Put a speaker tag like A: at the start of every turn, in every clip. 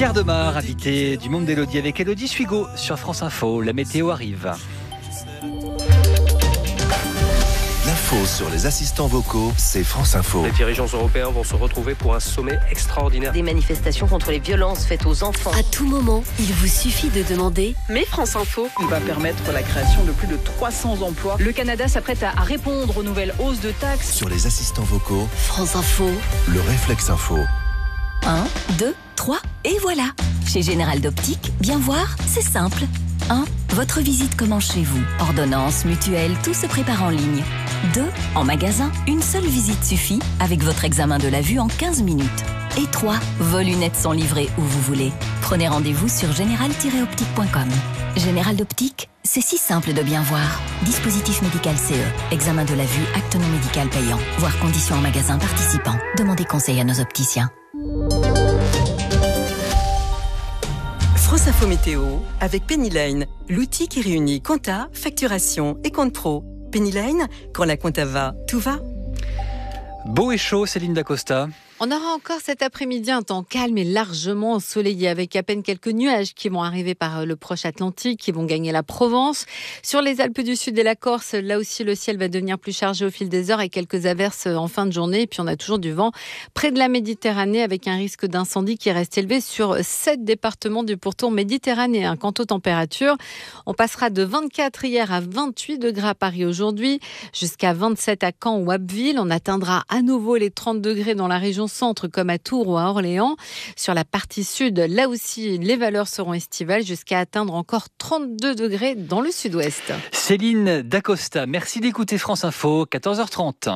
A: Pierre Demar, invité du Monde d'Élodie avec Élodie Suigo sur France Info. La météo arrive.
B: L'info sur les assistants vocaux, c'est France Info.
C: Les dirigeants européens vont se retrouver pour un sommet extraordinaire.
D: Des manifestations contre les violences faites aux enfants.
E: À tout moment, il vous suffit de demander « Mais France Info ».
F: Il va permettre la création de plus de 300 emplois.
G: Le Canada s'apprête à répondre aux nouvelles hausses de taxes.
B: Sur les assistants vocaux,
E: France Info.
B: le réflexe info.
E: 1, 2, 3 et voilà. Chez Général d'Optique, bien voir, c'est simple. 1. Votre visite commence chez vous. Ordonnance, mutuelle, tout se prépare en ligne. 2. En magasin, une seule visite suffit avec votre examen de la vue en 15 minutes. Et 3. Vos lunettes sont livrées où vous voulez. Prenez rendez-vous sur général-optique.com. Général d'Optique, c'est si simple de bien voir. Dispositif médical CE. Examen de la vue, acte non médical payant. Voir conditions en magasin participant. Demandez conseil à nos opticiens.
H: France Info Météo avec Pennyline, l'outil qui réunit compta, facturation et compte pro. Pennyline, quand la compta va, tout va.
A: Beau et chaud, Céline Dacosta.
I: On aura encore cet après-midi un temps calme et largement ensoleillé avec à peine quelques nuages qui vont arriver par le proche Atlantique, qui vont gagner la Provence. Sur les Alpes du Sud et la Corse, là aussi le ciel va devenir plus chargé au fil des heures et quelques averses en fin de journée. Et puis on a toujours du vent près de la Méditerranée avec un risque d'incendie qui reste élevé sur 7 départements du pourtour méditerranéen. Quant aux températures, on passera de 24 hier à 28 degrés à Paris aujourd'hui, jusqu'à 27 à Caen ou Abbeville. On atteindra à nouveau les 30 degrés dans la région centre comme à Tours ou à Orléans. Sur la partie sud, là aussi, les valeurs seront estivales jusqu'à atteindre encore 32 degrés dans le sud-ouest.
A: Céline Dacosta, merci d'écouter France Info, 14h30.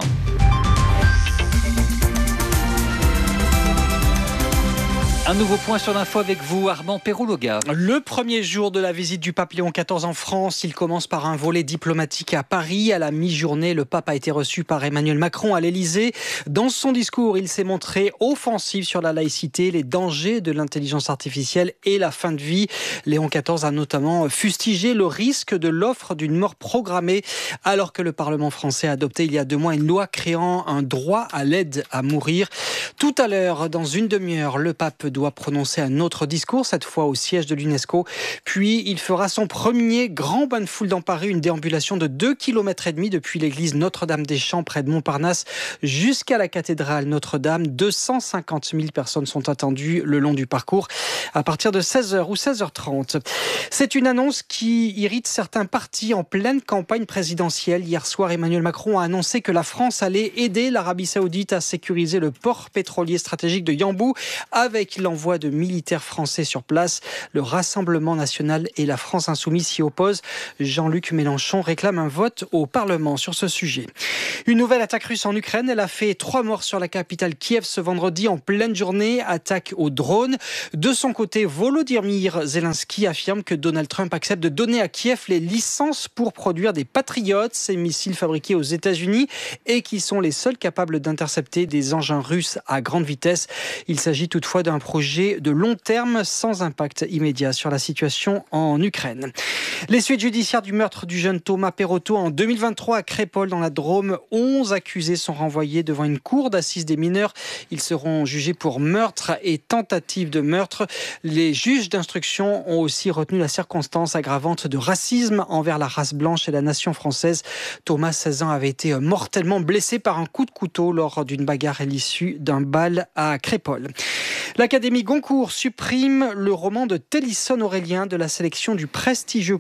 A: Un nouveau point sur l'info avec vous, Armand Perroulloga.
J: Le premier jour de la visite du pape Léon XIV en France, il commence par un volet diplomatique à Paris. À la mi-journée, le pape a été reçu par Emmanuel Macron à l'Élysée. Dans son discours, il s'est montré offensif sur la laïcité, les dangers de l'intelligence artificielle et la fin de vie. Léon XIV a notamment fustigé le risque de l'offre d'une mort programmée, alors que le Parlement français a adopté il y a 2 mois une loi créant un droit à l'aide à mourir. Tout à l'heure, dans une demi-heure, le pape doit prononcer un autre discours, cette fois au siège de l'UNESCO. Puis, il fera son premier grand bain de foule dans Paris, une déambulation de 2,5 km depuis l'église Notre-Dame-des-Champs, près de Montparnasse, jusqu'à la cathédrale Notre-Dame. 250 000 personnes sont attendues le long du parcours à partir de 16h ou 16h30. C'est une annonce qui irrite certains partis en pleine campagne présidentielle. Hier soir, Emmanuel Macron a annoncé que la France allait aider l'Arabie Saoudite à sécuriser le port pétrolier stratégique de Yanbu avec l'envoi de militaires français sur place. Le Rassemblement national et la France insoumise s'y opposent. Jean-Luc Mélenchon réclame un vote au Parlement sur ce sujet. Une nouvelle attaque russe en Ukraine. Elle a fait 3 morts sur la capitale Kiev ce vendredi en pleine journée. Attaque au drone. De son côté, Volodymyr Zelensky affirme que Donald Trump accepte de donner à Kiev les licences pour produire des Patriots, ces missiles fabriqués aux États-Unis et qui sont les seuls capables d'intercepter des engins russes à grande vitesse. Il s'agit toutefois d'un projet de long terme sans impact immédiat sur la situation en Ukraine. Les suites judiciaires du meurtre du jeune Thomas Perotto en 2023 à Crépol dans la Drôme. 11 accusés sont renvoyés devant une cour d'assises des mineurs. Ils seront jugés pour meurtre et tentative de meurtre. Les juges d'instruction ont aussi retenu la circonstance aggravante de racisme envers la race blanche et la nation française. Thomas, 16 ans, avait été mortellement blessé par un coup de couteau lors d'une bagarre à l'issue d'un bal à Crépol. L'Académie Goncourt supprime le roman de Télisson Aurélien de la sélection du prestigieux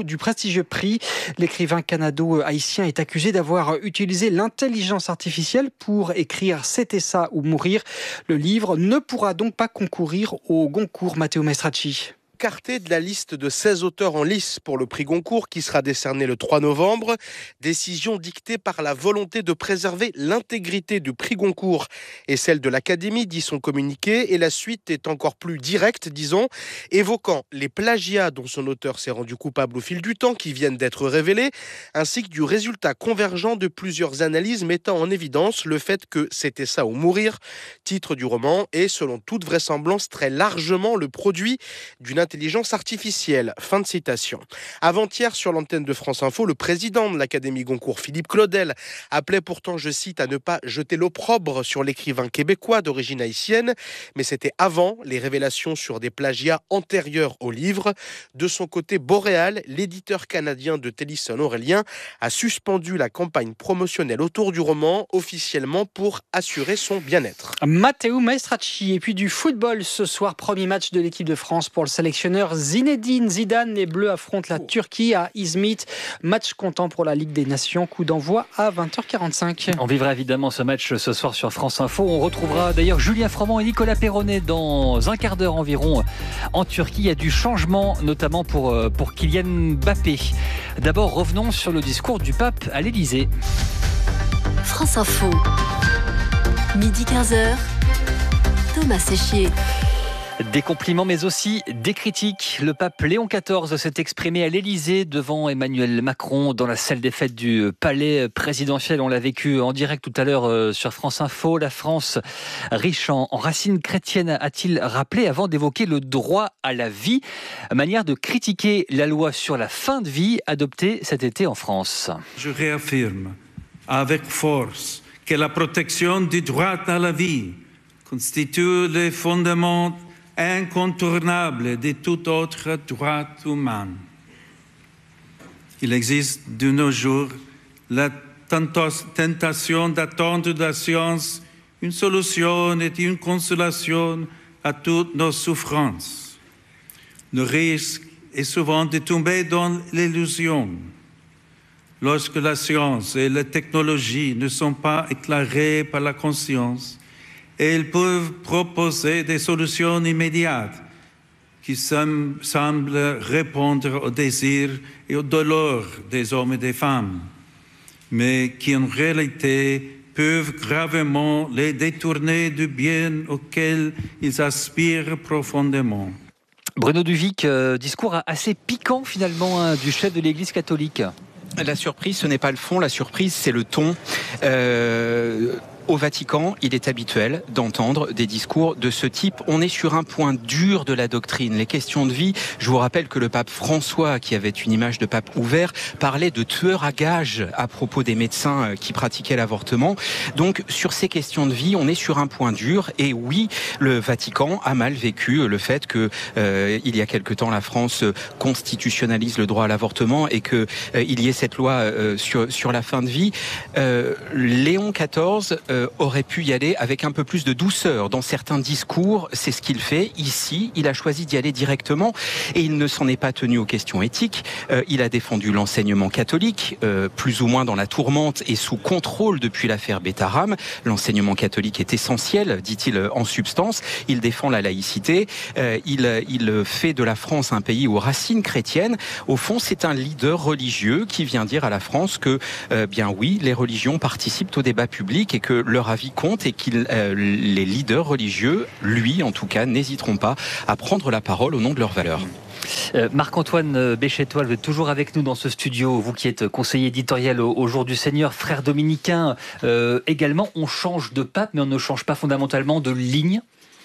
J: prix. L'écrivain canado-haïtien est accusé d'avoir utilisé l'intelligence artificielle pour écrire C'était ça ou mourir. Le livre ne pourra donc pas concourir au Goncourt. Matteo Maestracci.
K: Écarté de la liste de 16 auteurs en lice pour le prix Goncourt qui sera décerné le 3 novembre. Décision dictée par la volonté de préserver l'intégrité du prix Goncourt et celle de l'Académie, dit son communiqué. Et la suite est encore plus directe, disons, évoquant les plagiats dont son auteur s'est rendu coupable au fil du temps, qui viennent d'être révélés, ainsi que du résultat convergent de plusieurs analyses mettant en évidence le fait que C'était ça ou mourir, titre du roman, est selon toute vraisemblance très largement le produit d'une l'intelligence artificielle. Fin de citation. Avant-hier, sur l'antenne de France Info, le président de l'Académie Goncourt, Philippe Claudel, appelait pourtant, je cite, à ne pas jeter l'opprobre sur l'écrivain québécois d'origine haïtienne, mais c'était avant les révélations sur des plagiats antérieurs au livre. De son côté, Boréal, l'éditeur canadien de Tennyson Aurélien, a suspendu la campagne promotionnelle autour du roman officiellement pour assurer son bien-être.
J: Matteo Maestracci, et puis du football ce soir, premier match de l'équipe de France pour le sélectionneur Zinedine Zidane. Les Bleus affrontent la Turquie à Izmit, match comptant pour la Ligue des Nations, coup d'envoi à 20h45.
A: On vivra évidemment ce match ce soir sur France Info. On retrouvera d'ailleurs Julien Froment et Nicolas Perronnet dans un quart d'heure environ en Turquie. Il y a du changement, notamment pour Kylian Mbappé. D'abord, revenons sur le discours du pape à l'Élysée.
E: France Info, midi 15h, Thomas Séchier.
A: Des compliments mais aussi des critiques. Le pape Léon XIV s'est exprimé à l'Élysée devant Emmanuel Macron dans la salle des fêtes du palais présidentiel. On l'a vécu en direct tout à l'heure sur France Info. La France, riche en racines chrétiennes, a-t-il rappelé avant d'évoquer le droit à la vie. Manière de critiquer la loi sur la fin de vie adoptée cet été en France.
L: Je réaffirme avec force que la protection du droit à la vie constitue le fondement incontournable de tout autre droit humain. Il existe de nos jours la tentation d'attendre de la science une solution et une consolation à toutes nos souffrances. Le risque est souvent de tomber dans l'illusion. Lorsque la science et la technologie ne sont pas éclairées par la conscience, elles peuvent proposer des solutions immédiates qui semblent répondre aux désirs et aux douleurs des hommes et des femmes, mais qui en réalité peuvent gravement les détourner du bien auquel ils aspirent profondément.
A: Bruno Duvic, discours assez piquant finalement du chef de l'Église catholique.
M: La surprise, ce n'est pas le fond, la surprise, c'est le ton. Au Vatican, il est habituel d'entendre des discours de ce type. On est sur un point dur de la doctrine, les questions de vie. Je vous rappelle que le pape François, qui avait une image de pape ouvert, parlait de tueurs à gages à propos des médecins qui pratiquaient l'avortement. Donc, sur ces questions de vie, on est sur un point dur. Et oui, le Vatican a mal vécu le fait que, il y a quelque temps, la France constitutionnalise le droit à l'avortement et que il y ait cette loi sur la fin de vie. Léon XIV aurait pu y aller avec un peu plus de douceur. Dans certains discours, c'est ce qu'il fait. Ici, il a choisi d'y aller directement et il ne s'en est pas tenu aux questions éthiques. Il a défendu l'enseignement catholique, plus ou moins dans la tourmente et sous contrôle depuis l'affaire Bétaram. L'enseignement catholique est essentiel, dit-il en substance. Il défend la laïcité. Il fait de la France un pays aux racines chrétiennes. Au fond, c'est un leader religieux qui vient dire à la France que, bien oui, les religions participent au débat public et que leur avis compte et que les leaders religieux, lui en tout cas, n'hésiteront pas à prendre la parole au nom de leurs valeurs.
A: Marc-Antoine Béchettois, vous êtes toujours avec nous dans ce studio, vous qui êtes conseiller éditorial au Jour du Seigneur, frère dominicain également. On change de pape, mais on ne change pas fondamentalement de ligne.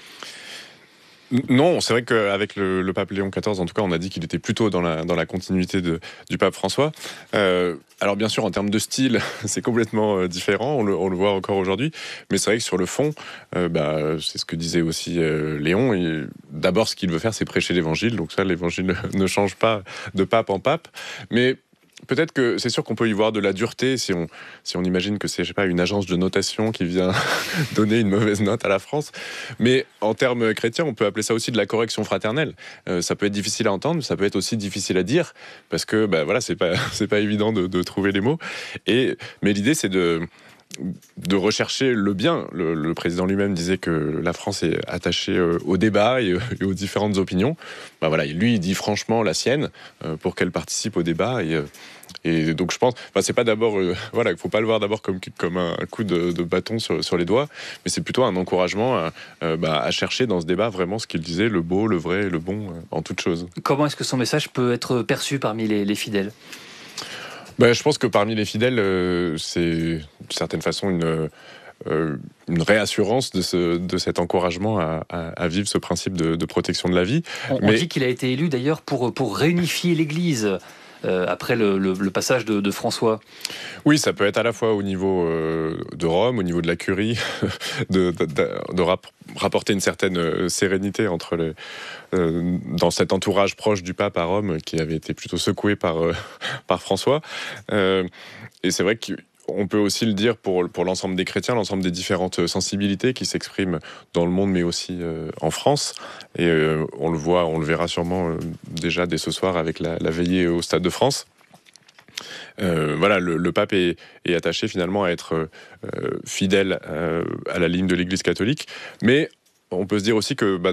N: Non, c'est vrai qu'avec le pape Léon XIV, en tout cas, on a dit qu'il était plutôt dans la continuité du pape François. Alors bien sûr, en termes de style, c'est complètement différent, on le voit encore aujourd'hui, mais c'est vrai que sur le fond, c'est ce que disait aussi Léon, et d'abord ce qu'il veut faire, c'est prêcher l'évangile, donc ça, l'évangile ne change pas de pape en pape, mais peut-être que c'est sûr qu'on peut y voir de la dureté si on imagine que c'est, je sais pas, une agence de notation qui vient donner une mauvaise note à la France. Mais en termes chrétiens, on peut appeler ça aussi de la correction fraternelle. Ça peut être difficile à entendre, ça peut être aussi difficile à dire parce que voilà, c'est pas évident de trouver les mots. Mais l'idée, c'est de rechercher le bien. Le président lui-même disait que la France est attachée au débat et aux différentes opinions. Voilà, lui, il dit franchement la sienne pour qu'elle participe au débat. Et donc je pense, c'est pas d'abord, il faut pas le voir d'abord comme un coup de bâton sur les doigts, mais c'est plutôt un encouragement à chercher dans ce débat vraiment ce qu'il disait, le beau, le vrai, le bon, en toute chose.
A: Comment est-ce que son message peut être perçu parmi les fidèles ?
N: Je pense que parmi les fidèles, c'est d'une certaine façon une réassurance de cet encouragement à vivre ce principe de protection de la vie.
A: On dit qu'il a été élu d'ailleurs pour réunifier l'Église. Après le passage de François.
N: Oui, ça peut être à la fois au niveau de Rome, au niveau de la curie, de rapporter une certaine sérénité dans cet entourage proche du pape à Rome, qui avait été plutôt secoué par François. Et c'est vrai qu'on peut aussi le dire pour l'ensemble des chrétiens, l'ensemble des différentes sensibilités qui s'expriment dans le monde, mais aussi en France. Et on le verra sûrement déjà dès ce soir avec la veillée au Stade de France. Voilà, le pape est attaché finalement à être fidèle à la ligne de l'Église catholique, mais on peut se dire aussi que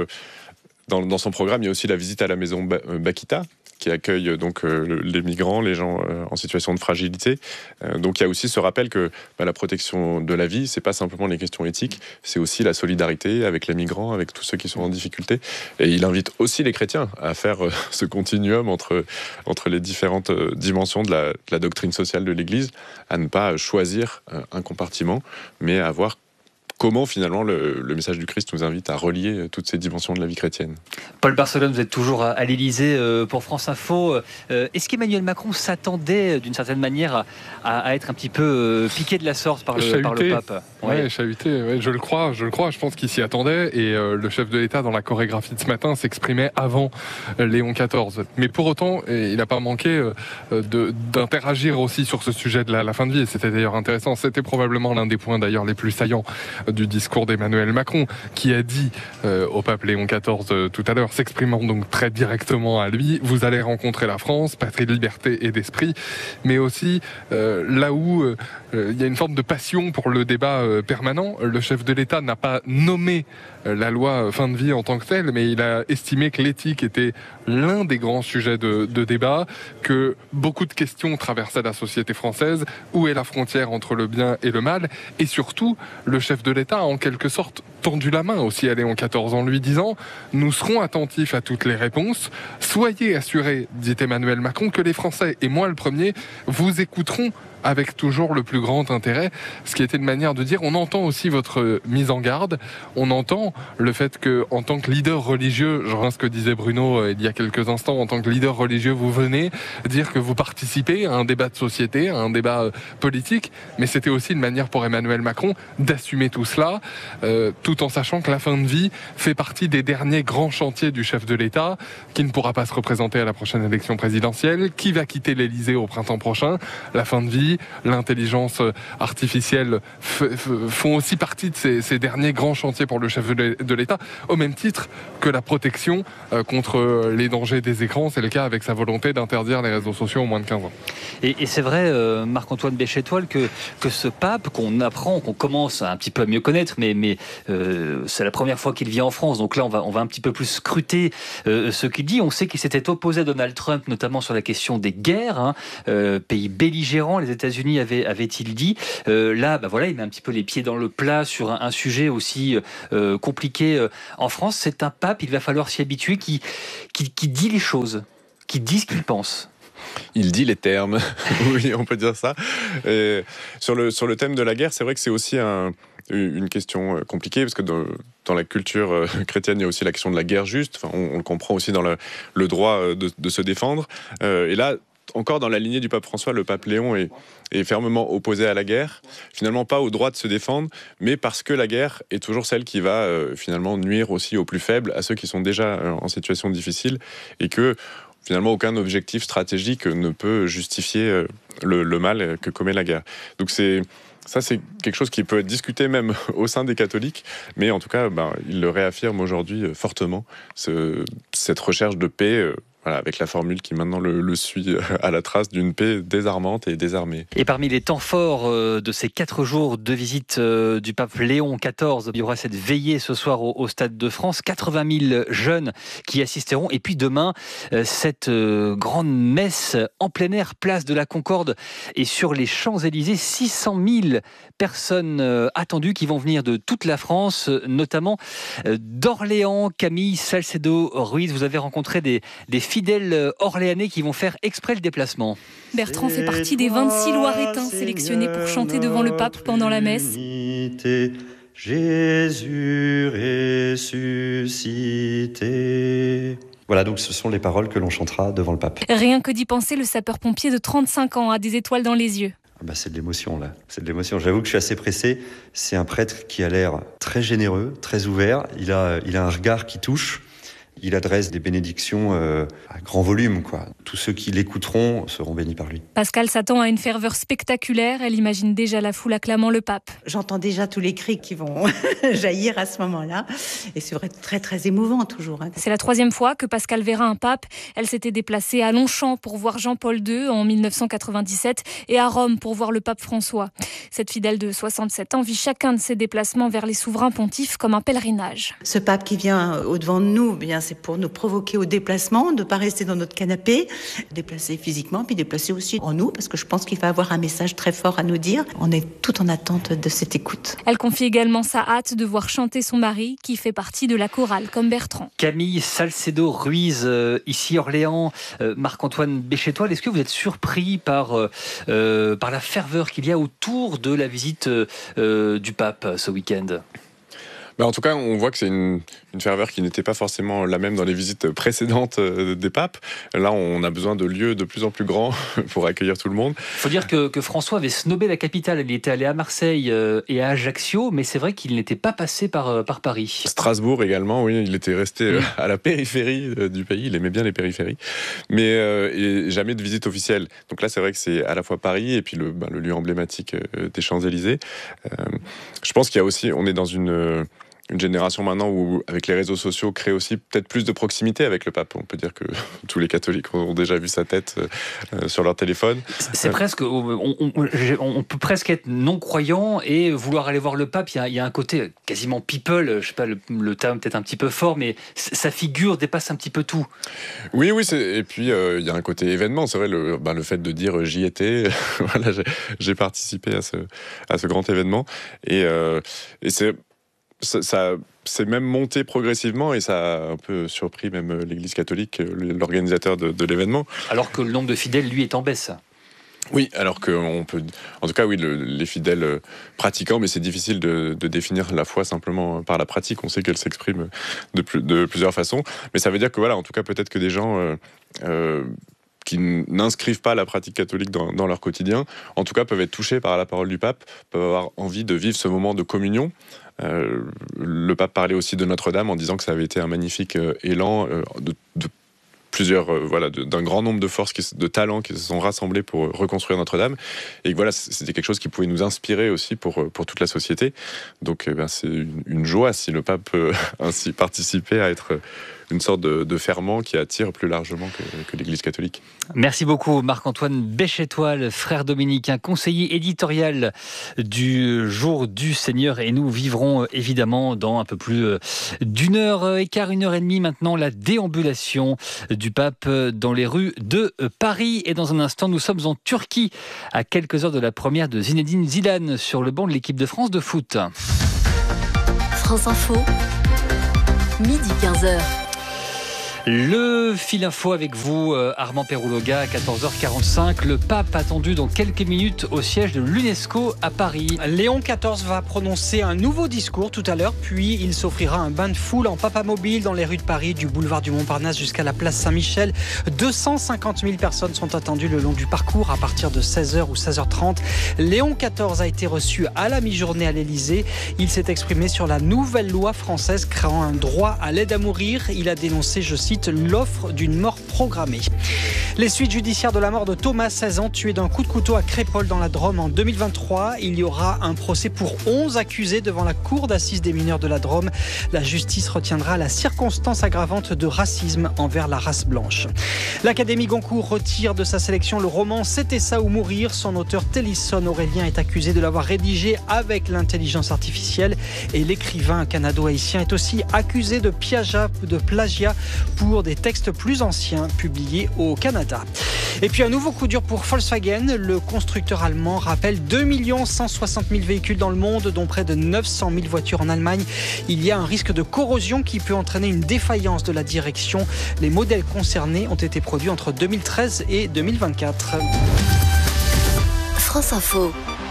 N: dans son programme, il y a aussi la visite à la maison Bakita, qui accueille donc les migrants, les gens en situation de fragilité. Donc il y a aussi ce rappel que la protection de la vie, c'est pas simplement les questions éthiques, c'est aussi la solidarité avec les migrants, avec tous ceux qui sont en difficulté. Et il invite aussi les chrétiens à faire ce continuum entre les différentes dimensions de la doctrine sociale de l'Église, à ne pas choisir un compartiment, mais à voir comment finalement le message du Christ nous invite à relier toutes ces dimensions de la vie chrétienne.
A: Paul Barcelone, vous êtes toujours à l'Élysée pour France Info. Est-ce qu'Emmanuel Macron s'attendait d'une certaine manière à être un petit peu piqué de la sorte par le pape?
O: Oui, chahuté, je le crois. Je pense qu'il s'y attendait. Et le chef de l'État, dans la chorégraphie de ce matin, s'exprimait avant Léon XIV. Mais pour autant, il n'a pas manqué d'interagir aussi sur ce sujet de la fin de vie. Et c'était d'ailleurs intéressant. C'était probablement l'un des points d'ailleurs les plus saillants du discours d'Emmanuel Macron, qui a dit au pape Léon XIV tout à l'heure, s'exprimant donc très directement à lui: vous allez rencontrer la France, patrie de liberté et d'esprit, mais aussi là où il y a une forme de passion pour le débat permanent. Le chef de l'État n'a pas nommé la loi fin de vie en tant que telle, mais il a estimé que l'éthique était l'un des grands sujets de débat, que beaucoup de questions traversaient la société française. Où est la frontière entre le bien et le mal? Et surtout, le chef de l'État a en quelque sorte tendu la main aussi à Léon XIV en lui disant: nous serons attentifs à toutes les réponses, soyez assurés, dit Emmanuel Macron, que les Français, et moi le premier, vous écouteront avec toujours le plus grand intérêt. Ce qui était une manière de dire: on entend aussi votre mise en garde, on entend le fait que, en tant que leader religieux, je reviens à ce que disait Bruno il y a quelques instants, en tant que leader religieux, vous venez dire que vous participez à un débat de société, à un débat politique, mais c'était aussi une manière pour Emmanuel Macron d'assumer tout cela, tout en sachant que la fin de vie fait partie des derniers grands chantiers du chef de l'État, qui ne pourra pas se représenter à la prochaine élection présidentielle, qui va quitter l'Élysée au printemps prochain. La fin de vie, l'intelligence artificielle font aussi partie de ces derniers grands chantiers pour le chef de l'État, au même titre que la protection contre les dangers des écrans. C'est le cas avec sa volonté d'interdire les réseaux sociaux aux moins de 15 ans.
A: Et c'est vrai, Marc-Antoine Béchétoile, que ce pape qu'on commence un petit peu à mieux connaître, mais c'est la première fois qu'il vient en France, donc là on va un petit peu plus scruter ce qu'il dit. On sait qu'il s'était opposé à Donald Trump, notamment sur la question des guerres, pays belligérants, les États-Unis avait-il dit. Là, il met un petit peu les pieds dans le plat sur un sujet aussi compliqué en France. C'est un pape, il va falloir s'y habituer, qui dit les choses, qui dit ce qu'il pense.
N: Il dit les termes, oui, on peut dire ça. Et sur le thème de la guerre, c'est vrai que c'est aussi une question compliquée, parce que dans la culture chrétienne, il y a aussi la question de la guerre juste. Enfin, on le comprend aussi dans le droit de se défendre. Et là, encore dans la lignée du pape François, le pape Léon est fermement opposé à la guerre, finalement pas au droit de se défendre, mais parce que la guerre est toujours celle qui va finalement nuire aussi aux plus faibles, à ceux qui sont déjà en situation difficile, et que finalement aucun objectif stratégique ne peut justifier le mal que commet la guerre. Donc c'est quelque chose qui peut être discuté même au sein des catholiques, mais en tout cas, il le réaffirme aujourd'hui fortement, cette recherche de paix, avec la formule qui maintenant le suit à la trace d'une paix désarmante et désarmée.
A: Et parmi les temps forts de ces 4 jours de visite du pape Léon XIV, il y aura cette veillée ce soir au Stade de France, 80 000 jeunes qui assisteront, et puis demain, cette grande messe en plein air, place de la Concorde, et sur les Champs-Élysées, 600 000 personnes attendues qui vont venir de toute la France, notamment d'Orléans. Camille Salcedo-Ruiz, vous avez rencontré des fidèles orléanais qui vont faire exprès le déplacement.
P: Bertrand fait partie des 26 Loiretains sélectionnés pour chanter devant le pape pendant la messe.
Q: Jésus ressuscité. Voilà, donc ce sont les paroles que l'on chantera devant le pape.
P: Rien que d'y penser, le sapeur-pompier de 35 ans a des étoiles dans les yeux.
Q: C'est de l'émotion là, c'est de l'émotion. J'avoue que je suis assez pressé. C'est un prêtre qui a l'air très généreux, très ouvert. Il a un regard qui touche. Il adresse des bénédictions à grand volume, quoi. Tous ceux qui l'écouteront seront bénis par lui.
P: Pascal s'attend à une ferveur spectaculaire. Elle imagine déjà la foule acclamant le pape.
R: J'entends déjà tous les cris qui vont jaillir à ce moment-là. Et c'est vrai, très très émouvant toujours.
P: C'est la 3e fois que Pascal verra un pape. Elle s'était déplacée à Longchamp pour voir Jean-Paul II en 1997 et à Rome pour voir le pape François. Cette fidèle de 67 ans vit chacun de ses déplacements vers les souverains pontifes comme un pèlerinage.
R: Ce pape qui vient au-devant de nous, bien c'est pour nous provoquer au déplacement, de ne pas rester dans notre canapé, déplacer physiquement, puis déplacer aussi en nous, parce que je pense qu'il va avoir un message très fort à nous dire. On est tout en attente de cette écoute.
P: Elle confie également sa hâte de voir chanter son mari, qui fait partie de la chorale, comme Bertrand.
A: Camille Salcedo-Ruiz, ici Orléans, Marc-Antoine Béchétoile, est-ce que vous êtes surpris par la ferveur qu'il y a autour de la visite du pape ce week-end ?
N: En tout cas, on voit que c'est une ferveur qui n'était pas forcément la même dans les visites précédentes des papes. Là, on a besoin de lieux de plus en plus grands pour accueillir tout le monde.
A: Il faut dire que François avait snobé la capitale. Il était allé à Marseille et à Ajaccio, mais c'est vrai qu'il n'était pas passé par Paris.
N: Strasbourg également, oui. Il était resté à la périphérie du pays. Il aimait bien les périphéries, mais et jamais de visite officielle. Donc là, c'est vrai que c'est à la fois Paris et puis le lieu emblématique des Champs-Élysées. Je pense qu'il y a aussi, on est dans une génération maintenant où, avec les réseaux sociaux, crée aussi peut-être plus de proximité avec le pape. On peut dire que tous les catholiques ont déjà vu sa tête sur leur téléphone.
A: C'est presque, on peut presque être non-croyant et vouloir aller voir le pape. Il y a un côté quasiment people, je sais pas, le terme peut-être un petit peu fort, mais sa figure dépasse un petit peu tout.
N: Oui, et puis il y a un côté événement. C'est vrai, le fait de dire j'y étais, voilà, j'ai participé à ce grand événement et ça s'est même monté progressivement et ça a un peu surpris même l'Église catholique, l'organisateur de l'événement.
A: Alors que le nombre de fidèles, lui, est en baisse.
N: Oui, alors qu'on peut... En tout cas, oui, les fidèles pratiquants, mais c'est difficile de définir la foi simplement par la pratique. On sait qu'elle s'exprime de plusieurs façons. Mais ça veut dire que, voilà, en tout cas, peut-être que des gens... qui n'inscrivent pas la pratique catholique dans leur quotidien, en tout cas peuvent être touchés par la parole du pape, peuvent avoir envie de vivre ce moment de communion. Le pape parlait aussi de Notre-Dame en disant que ça avait été un magnifique élan de plusieurs, d'un grand nombre de forces, de talents qui se sont rassemblés pour reconstruire Notre-Dame. Et que, voilà, c'était quelque chose qui pouvait nous inspirer aussi pour toute la société. Donc c'est une joie si le pape peut ainsi participer à être une sorte de ferment qui attire plus largement que l'Église catholique.
A: Merci beaucoup Marc-Antoine Béchétoile, frère dominicain, conseiller éditorial du Jour du Seigneur. Et nous vivrons évidemment dans un peu plus d'une heure et quart, 1h30 maintenant, la déambulation du pape dans les rues de Paris. Et dans un instant, nous sommes en Turquie, à quelques heures de la première de Zinedine Zidane sur le banc de l'équipe de France de foot.
E: France Info, midi 15h.
A: Le fil info avec vous, Armand Perouloga, à 14h45. Le pape attendu dans quelques minutes au siège de l'UNESCO à Paris.
J: Léon XIV va prononcer un nouveau discours tout à l'heure, puis il s'offrira un bain de foule en papamobile dans les rues de Paris, du boulevard du Montparnasse jusqu'à la place Saint-Michel. 250 000 personnes sont attendues le long du parcours à partir de 16h ou 16h30. Léon XIV a été reçu à la mi-journée à l'Élysée. Il s'est exprimé sur la nouvelle loi française créant un droit à l'aide à mourir. Il a dénoncé, je cite, l'offre d'une mort programmée. Les suites judiciaires de la mort de Thomas, 16 ans, tué d'un coup de couteau à Crépol dans la Drôme en 2023. Il y aura un procès pour 11 accusés devant la cour d'assises des mineurs de la Drôme. La justice retiendra la circonstance aggravante de racisme envers la race blanche. L'Académie Goncourt retire de sa sélection le roman C'était ça ou mourir. Son auteur Télisson Aurélien est accusé de l'avoir rédigé avec l'intelligence artificielle et l'écrivain canado-haïtien est aussi accusé de plagiat pour des textes plus anciens publiés au Canada. Et puis un nouveau coup dur pour Volkswagen. Le constructeur allemand rappelle 2 160 000 véhicules dans le monde, dont près de 900 000 voitures en Allemagne. Il y a un risque de corrosion qui peut entraîner une défaillance de la direction. Les modèles concernés ont été produits entre 2013 et 2024.
E: France Info.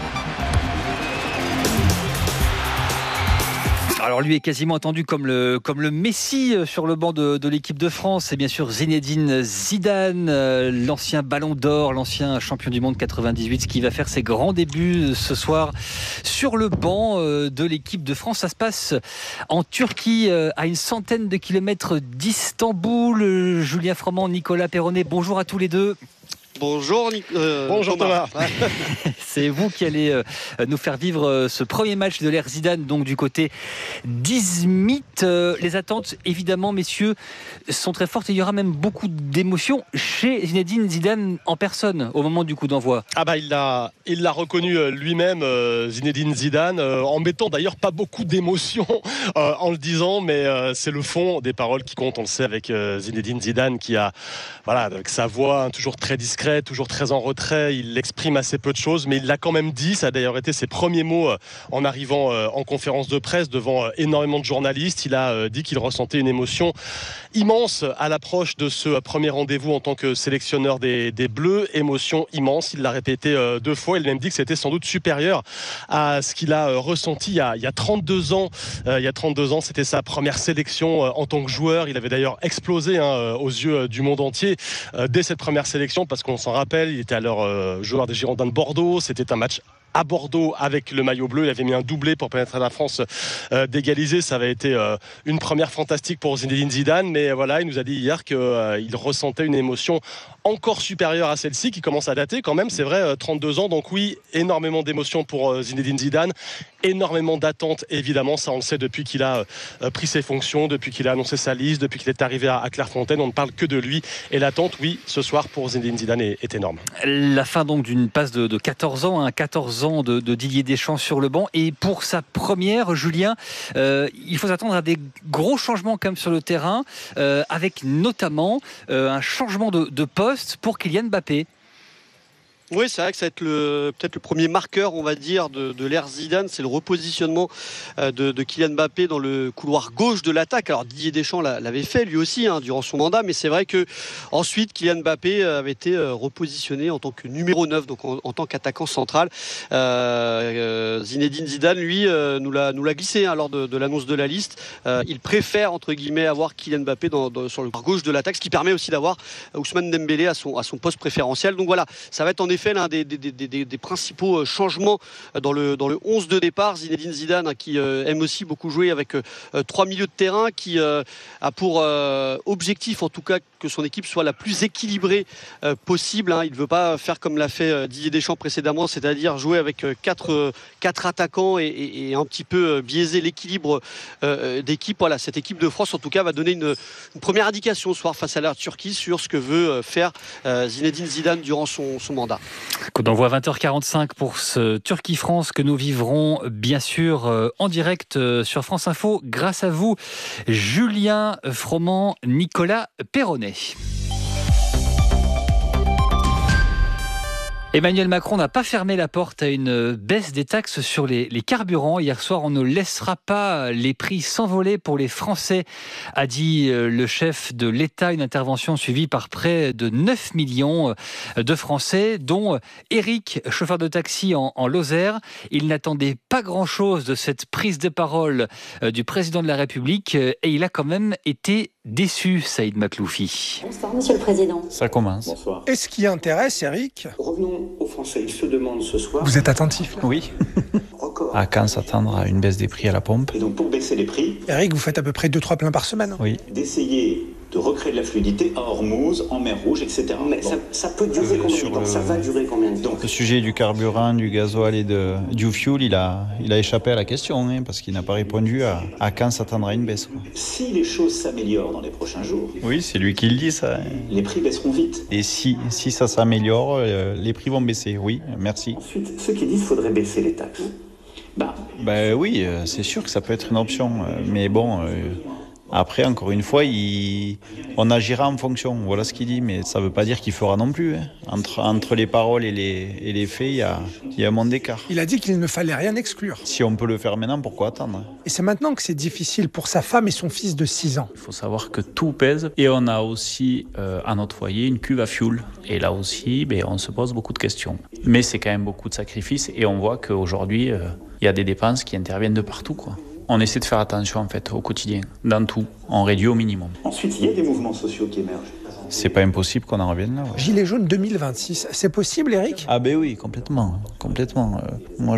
A: Alors lui est quasiment attendu comme le Messi sur le banc de l'équipe de France. C'est bien sûr Zinedine Zidane, l'ancien Ballon d'Or, l'ancien champion du monde 98, qui va faire ses grands débuts ce soir sur le banc de l'équipe de France. Ça se passe en Turquie, à une centaine de kilomètres d'Istanbul. Julien Froment, Nicolas Perronnet, bonjour à tous les deux.
S: Bonjour,
K: bonjour Thomas.
A: C'est vous qui allez nous faire vivre ce premier match de l'ère Zidane, donc du côté d'Izmit. Les attentes, évidemment, messieurs, sont très fortes et il y aura même beaucoup d'émotions chez Zinedine Zidane en personne au moment du coup d'envoi.
S: Ah bah il l'a reconnu lui-même, Zinedine Zidane, en mettant d'ailleurs pas beaucoup d'émotions en le disant, mais c'est le fond des paroles qui comptent. On le sait avec Zinedine Zidane qui a, voilà, avec sa voix toujours très discrète, toujours très en retrait, il exprime assez peu de choses, mais il l'a quand même dit. Ça a d'ailleurs été ses premiers mots en arrivant en conférence de presse devant énormément de journalistes. Il a dit qu'il ressentait une émotion immense à l'approche de ce premier rendez-vous en tant que sélectionneur des Bleus. Émotion immense, il l'a répété 2 fois. Il a même dit que c'était sans doute supérieur à ce qu'il a ressenti il y a 32 ans. Il y a 32 ans, c'était sa première sélection en tant que joueur. Il avait d'ailleurs explosé aux yeux du monde entier dès cette première sélection, parce qu'on s'en rappelle, il était alors joueur des Girondins de Bordeaux. C'était un match à Bordeaux avec le maillot bleu. Il avait mis un doublé pour permettre à la France d'égaliser. Ça avait été une première fantastique pour Zinedine Zidane, mais voilà, il nous a dit hier qu'il ressentait une émotion encore supérieure à celle-ci, qui commence à dater quand même, c'est vrai, 32 ans. Donc oui, énormément d'émotions pour Zinedine Zidane, énormément d'attentes évidemment, ça on le sait depuis qu'il a pris ses fonctions, depuis qu'il a annoncé sa liste, depuis qu'il est arrivé à Clairefontaine. On ne parle que de lui, et l'attente, oui, ce soir pour Zinedine Zidane est énorme.
A: La fin donc d'une passe de 14 ans, 14 ans de Didier Deschamps sur le banc, et pour sa première, Julien, il faut s'attendre à des gros changements quand même sur le terrain, avec notamment un changement de poste pour Kylian Mbappé.
S: Oui, c'est vrai que ça va être peut-être le premier marqueur, on va dire, de l'ère Zidane. C'est le repositionnement de Kylian Mbappé dans le couloir gauche de l'attaque. Alors Didier Deschamps l'avait fait lui aussi durant son mandat, mais c'est vrai que ensuite Kylian Mbappé avait été repositionné en tant que numéro 9, donc en tant qu'attaquant central. Zinedine Zidane, lui, nous l'a glissé lors de l'annonce de la liste. Il préfère, entre guillemets, avoir Kylian Mbappé sur le couloir gauche de l'attaque, ce qui permet aussi d'avoir Ousmane Dembélé à son poste préférentiel. Donc voilà, ça va être en effet l'un des principaux changements dans le 11 de départ. Zinedine Zidane, qui aime aussi beaucoup jouer avec 3 milieux de terrain, qui a pour objectif, en tout cas, que son équipe soit la plus équilibrée possible. Il ne veut pas faire comme l'a fait Didier Deschamps précédemment, c'est-à-dire jouer avec 4 attaquants et un petit peu biaiser l'équilibre d'équipe. Voilà, cette équipe de France, en tout cas, va donner une première indication ce soir face à la Turquie sur ce que veut faire Zinedine Zidane durant son mandat.
A: Coup d'envoi 20h45 pour ce Turquie-France que nous vivrons bien sûr en direct sur France Info grâce à vous, Julien Froment, Nicolas Perronnet. Emmanuel Macron n'a pas fermé la porte à une baisse des taxes sur les carburants. Hier soir, on ne laissera pas les prix s'envoler pour les Français, a dit le chef de l'État. Une intervention suivie par près de 9 millions de Français, dont Eric, chauffeur de taxi en Lozère. Il n'attendait pas grand-chose de cette prise de parole du président de la République et il a quand même été déçu, Saïd Makloufi.
T: Bonsoir, Monsieur le Président.
U: Ça commence.
T: Bonsoir.
U: Et ce qui intéresse, Eric ?
T: Revenons aux Français. Ils se demandent ce soir...
U: Vous êtes attentif, là ? Oui. À quand s'attendre à une baisse des prix à la pompe ?
T: Et donc, pour baisser les prix...
U: Eric, vous faites à peu près 2-3 pleins par semaine ? Oui.
T: D'essayer de recréer de la fluidité à Hormuz, en mer Rouge, etc. Mais bon. ça peut durer combien de temps ? Ça va durer combien de temps ?
U: Le sujet du carburant, du gasoil et du fuel, il a échappé à la question, parce qu'il n'a pas répondu à quand s'attendra à une baisse. Quoi.
T: Si les choses s'améliorent dans les prochains jours...
U: Oui, c'est lui qui le dit, ça.
T: Les prix baisseront vite.
U: Et si ça s'améliore, les prix vont baisser, oui, merci.
T: Ensuite, ceux qui disent qu'il faudrait baisser les taxes.
U: Oui, c'est sûr que ça peut être une option, mais bon... Après, encore une fois, on agira en fonction. Voilà ce qu'il dit, mais ça ne veut pas dire qu'il fera non plus. Entre les paroles et les faits, il y a un monde d'écart.
C: Il a dit qu'il ne fallait rien exclure.
U: Si on peut le faire maintenant, pourquoi attendre ?
C: Et c'est maintenant que c'est difficile pour sa femme et son fils de 6 ans.
V: Il faut savoir que tout pèse. Et on a aussi à notre foyer une cuve à fioul. Et là aussi, on se pose beaucoup de questions. Mais c'est quand même beaucoup de sacrifices. Et on voit qu'aujourd'hui, il y a des dépenses qui interviennent de partout, quoi. On essaie de faire attention en fait au quotidien, dans tout. On réduit au minimum.
T: Ensuite, il y a des mouvements sociaux qui émergent.
U: C'est pas impossible qu'on en revienne là. Ouais.
C: Gilets jaunes 2026, c'est possible, Eric ?
U: Ah ben oui, complètement. Moi,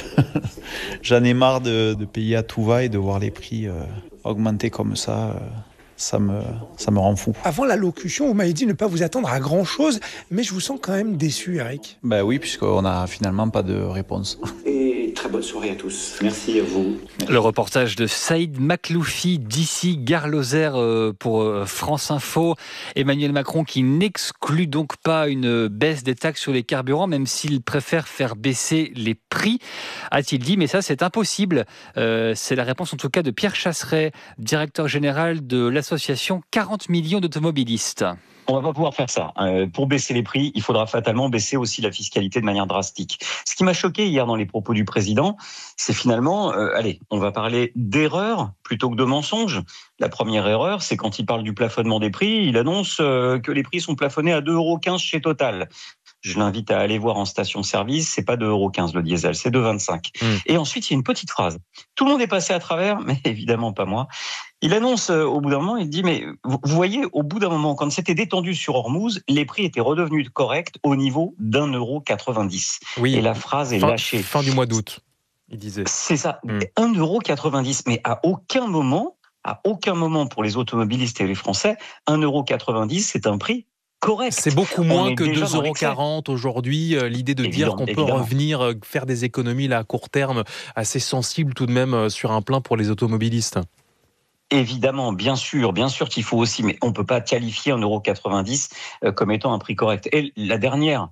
U: j'en ai marre de payer à tout va et de voir les prix augmenter comme ça. Ça me rend fou.
C: Avant l'allocution, vous m'avez dit ne pas vous attendre à grand-chose, mais je vous sens quand même déçu, Eric.
U: Ben oui, puisqu'on n'a finalement pas de réponse.
T: Et très bonne soirée à tous. Merci à vous. Merci.
A: Le reportage de Saïd Makloufi d'ici Gare Lozère pour France Info. Emmanuel Macron qui n'exclut donc pas une baisse des taxes sur les carburants, même s'il préfère faire baisser les prix, a-t-il dit. Mais ça, c'est impossible. C'est la réponse en tout cas de Pierre Chasseret, directeur général de l'association 40 millions d'automobilistes.
W: On va pas pouvoir faire ça. Pour baisser les prix, il faudra fatalement baisser aussi la fiscalité de manière drastique. Ce qui m'a choqué hier dans les propos du président, c'est finalement, on va parler d'erreur plutôt que de mensonge. La première erreur, c'est quand il parle du plafonnement des prix, il annonce que les prix sont plafonnés à 2,15 € chez Total. Je l'invite à aller voir en station-service, c'est pas 2,15 € le diesel, c'est 2,25 €. Et ensuite, il y a une petite phrase. Tout le monde est passé à travers, mais évidemment pas moi. Il annonce au bout d'un moment, il dit, mais vous voyez, au bout d'un moment, quand c'était détendu sur Ormuz, les prix étaient redevenus corrects au niveau d'1,90 €.
X: Oui,
W: et la phrase est lâchée.
X: Fin du mois d'août, il disait.
W: C'est ça, 1,90 €. Mais à aucun moment pour les automobilistes et les Français, 1,90 €, c'est un prix correct.
X: C'est beaucoup moins que 2,40 € aujourd'hui. L'idée de dire qu'on peut revenir faire des économies là, à court terme, assez sensible tout de même sur un plein pour les automobilistes.
W: Évidemment, bien sûr qu'il faut aussi, mais on ne peut pas qualifier 1,90 € comme étant un prix correct. Et la dernière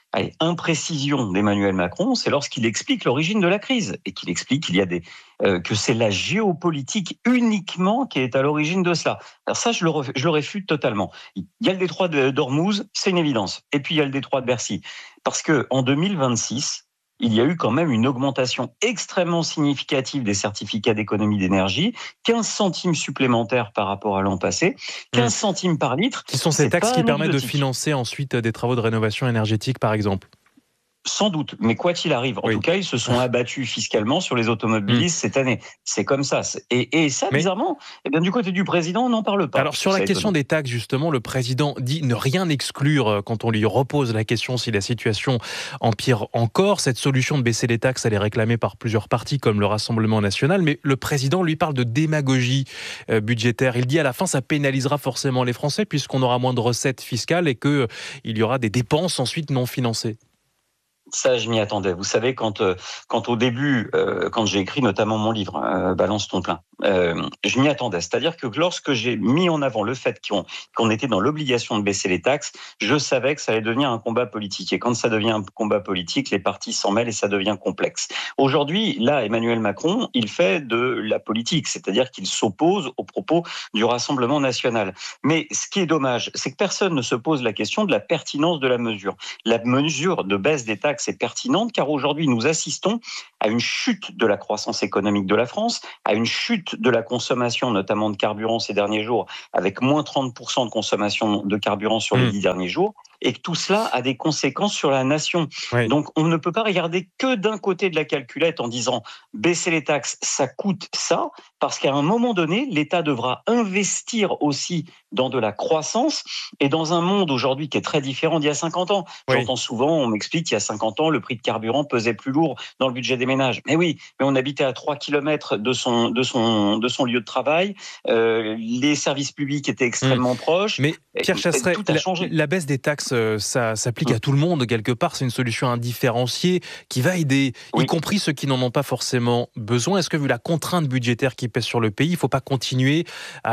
W: imprécision d'Emmanuel Macron, c'est lorsqu'il explique l'origine de la crise et qu'il explique qu'il y a que c'est la géopolitique uniquement qui est à l'origine de cela. Alors ça, je le réfute totalement. Il y a le détroit d'Ormuz, c'est une évidence. Et puis il y a le détroit de Bercy. Parce qu'en 2026, il y a eu quand même une augmentation extrêmement significative des certificats d'économie d'énergie, 15 centimes supplémentaires par rapport à l'an passé, 15 centimes par litre.
X: Qui sont ces taxes qui permettent de financer ensuite des travaux de rénovation énergétique, par exemple ?
W: Sans doute, mais quoi qu'il arrive, en tout cas, ils se sont abattus fiscalement sur les automobilistes cette année. C'est comme ça. Et ça, bizarrement, du côté du président, on n'en parle pas.
X: Alors, sur la question des taxes, justement, le président dit ne rien exclure quand on lui repose la question si la situation empire encore. Cette solution de baisser les taxes, elle est réclamée par plusieurs partis, comme le Rassemblement national, mais le président, lui, parle de démagogie budgétaire. Il dit à la fin, ça pénalisera forcément les Français, puisqu'on aura moins de recettes fiscales et qu'il y aura des dépenses ensuite non financées.
W: Ça, je m'y attendais. Vous savez, quand au début, quand j'ai écrit notamment mon livre, Balance ton plein, je m'y attendais. C'est-à-dire que lorsque j'ai mis en avant le fait qu'on était dans l'obligation de baisser les taxes, je savais que ça allait devenir un combat politique. Et quand ça devient un combat politique, les partis s'en mêlent et ça devient complexe. Aujourd'hui, là, Emmanuel Macron, il fait de la politique, c'est-à-dire qu'il s'oppose aux propos du Rassemblement national. Mais ce qui est dommage, c'est que personne ne se pose la question de la pertinence de la mesure. La mesure de baisse des taxes est pertinente car aujourd'hui nous assistons à une chute de la croissance économique de la France, à une chute de la consommation notamment de carburant ces derniers jours avec moins 30% de consommation de carburant sur les 10 derniers jours et que tout cela a des conséquences sur la nation. Oui. Donc on ne peut pas regarder que d'un côté de la calculette en disant baisser les taxes ça coûte ça parce qu'à un moment donné l'État devra investir aussi dans de la croissance et dans un monde aujourd'hui qui est très différent d'il y a 50 ans. Oui. J'entends souvent, on m'explique qu'il y a 50 ans, le prix de carburant pesait plus lourd dans le budget des ménages. Mais oui, mais on habitait à 3 km de son lieu de travail, les services publics étaient extrêmement proches.
X: Mais Pierre Chasseret,
W: tout a changé.
X: La baisse des taxes, ça s'applique à tout le monde quelque part, c'est une solution indifférenciée qui va aider, y compris ceux qui n'en ont pas forcément besoin. Est-ce que vu la contrainte budgétaire qui pèse sur le pays, il ne faut pas continuer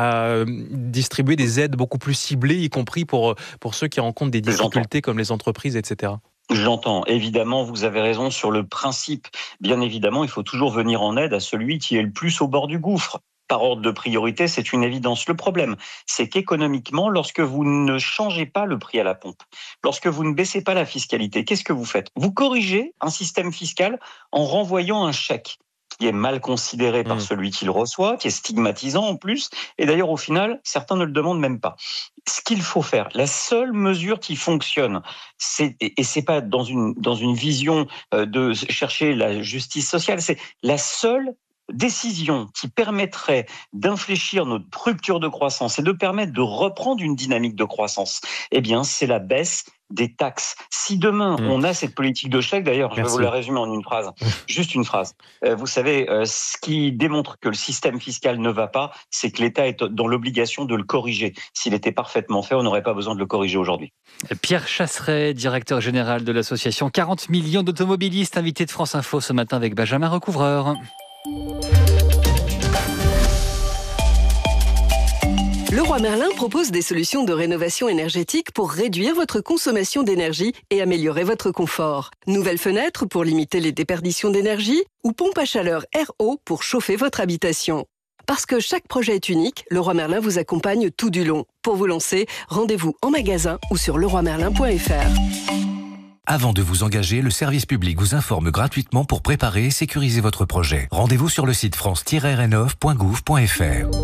X: à distribuer des aides beaucoup plus ciblées, y compris pour ceux qui rencontrent des difficultés comme les entreprises, etc.
W: J'entends. Évidemment, vous avez raison sur le principe. Bien évidemment, il faut toujours venir en aide à celui qui est le plus au bord du gouffre. par ordre de priorité, c'est une évidence. Le problème, c'est qu'économiquement, lorsque vous ne changez pas le prix à la pompe, lorsque vous ne baissez pas la fiscalité, qu'est-ce que vous faites ? Vous corrigez un système fiscal en renvoyant un chèque qui est mal considéré par celui qui le reçoit, qui est stigmatisant en plus, et d'ailleurs au final, certains ne le demandent même pas. Ce qu'il faut faire, la seule mesure qui fonctionne, et c'est pas dans une vision de chercher la justice sociale, c'est la seule décision qui permettrait d'infléchir notre rupture de croissance et de permettre de reprendre une dynamique de croissance, eh bien, c'est la baisse des taxes. Si demain, on a cette politique de chèque, d'ailleurs, je vais vous la résumer en une phrase, juste une phrase. Vous savez, ce qui démontre que le système fiscal ne va pas, c'est que l'État est dans l'obligation de le corriger. S'il était parfaitement fait, on n'aurait pas besoin de le corriger aujourd'hui.
A: Pierre Chasseret, directeur général de l'association 40 millions d'automobilistes, invité de France Info ce matin avec Benjamin Recouvreur.
B: Leroy Merlin propose des solutions de rénovation énergétique pour réduire votre consommation d'énergie et améliorer votre confort. Nouvelles fenêtres pour limiter les déperditions d'énergie ou pompe à chaleur RO pour chauffer votre habitation. Parce que chaque projet est unique, Leroy Merlin vous accompagne tout du long. Pour vous lancer, rendez-vous en magasin ou sur leroymerlin.fr.
D: Avant de vous engager, le service public vous informe gratuitement pour préparer et sécuriser votre projet. Rendez-vous sur le site france-rénov.gouv.fr.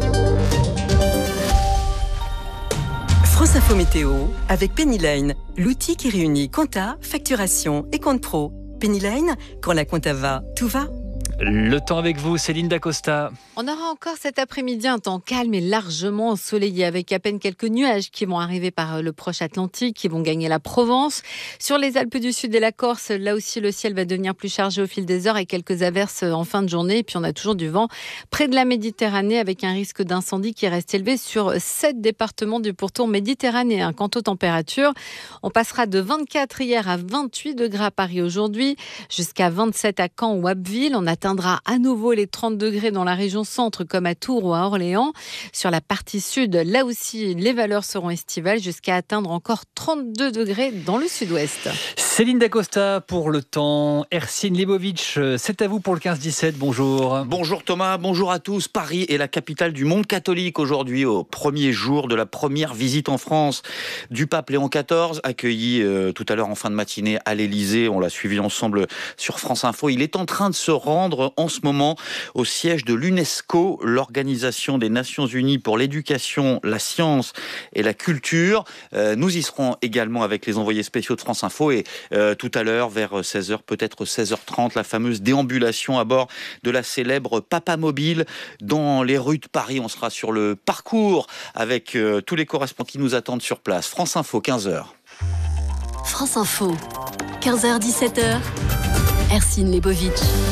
H: France Info Météo avec Pennyline, l'outil qui réunit compta, facturation et compte pro. Pennyline, quand la compta va, tout va.
A: Le temps avec vous, Céline Dacosta.
I: On aura encore cet après-midi un temps calme et largement ensoleillé avec à peine quelques nuages qui vont arriver par le proche Atlantique, qui vont gagner la Provence. Sur les Alpes du Sud et la Corse, là aussi le ciel va devenir plus chargé au fil des heures et quelques averses en fin de journée. Et puis on a toujours du vent près de la Méditerranée avec un risque d'incendie qui reste élevé sur 7 départements du pourtour méditerranéen. Quant aux températures, on passera de 24 hier à 28 degrés à Paris aujourd'hui, jusqu'à 27 à Caen ou Abbeville. On atteindra à nouveau les 30 degrés dans la région centre comme à Tours ou à Orléans. Sur la partie sud, là aussi, les valeurs seront estivales jusqu'à atteindre encore 32 degrés dans le sud-ouest.
A: Céline Dacosta pour le temps. Ersin Lebovic, c'est à vous pour le 15-17. Bonjour.
F: Bonjour Thomas, bonjour à tous. Paris est la capitale du monde catholique aujourd'hui, au premier jour de la première visite en France du pape Léon XIV, accueilli tout à l'heure en fin de matinée à l'Élysée. On l'a suivi ensemble sur France Info. Il est en train de se rendre en ce moment au siège de l'UNESCO, l'Organisation des Nations Unies pour l'éducation, la science et la culture. Nous y serons également avec les envoyés spéciaux de France Info et tout à l'heure vers 16h, peut-être 16h30, la fameuse déambulation à bord de la célèbre Papamobile dans les rues de Paris. On sera sur le parcours avec tous les correspondants qui nous attendent sur place. France Info, 15h.
B: France Info, 15h-17h, Ersin Lebovic.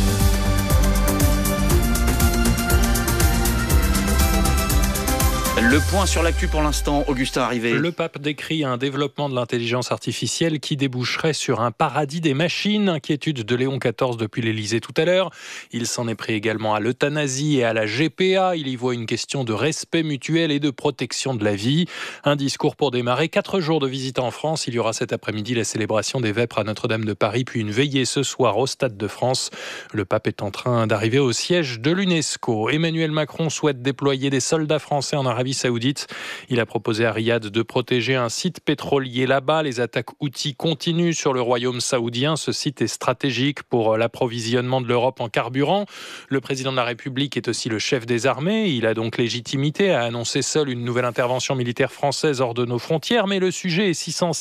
F: Le point sur l'actu pour l'instant, Augustin Arrivé.
X: Le pape décrit un développement de l'intelligence artificielle qui déboucherait sur un paradis des machines. Inquiétude de Léon XIV depuis l'Élysée tout à l'heure. Il s'en est pris également à l'euthanasie et à la GPA. Il y voit une question de respect mutuel et de protection de la vie. Un discours pour démarrer 4 jours de visite en France. Il y aura cet après-midi la célébration des Vêpres à Notre-Dame de Paris, puis une veillée ce soir au Stade de France. Le pape est en train d'arriver au siège de l'UNESCO. Emmanuel Macron souhaite déployer des soldats français en Arabie Saoudite. Il a proposé à Riyad de protéger un site pétrolier là-bas. Les attaques Houthis continuent sur le royaume saoudien. Ce site est stratégique pour l'approvisionnement de l'Europe en carburant. Le président de la République est aussi le chef des armées. Il a donc légitimité à annoncer seul une nouvelle intervention militaire française hors de nos frontières. Mais le sujet est si sensible